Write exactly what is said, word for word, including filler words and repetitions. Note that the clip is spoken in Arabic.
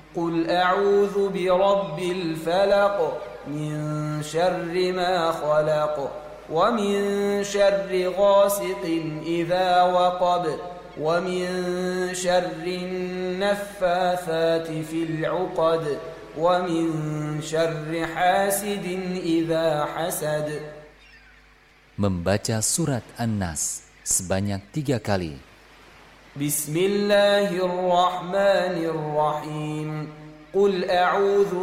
قل أعوذ برب الفلق من شر ما خلق ومن شر غاسق إذا وقب ومن شر النفاثات في العقد ومن شر حاسد إذا حسد. Membaca surat An-Nas sebanyak tiga kali. Bismillahirrahmanirrahim. Qul a'udzu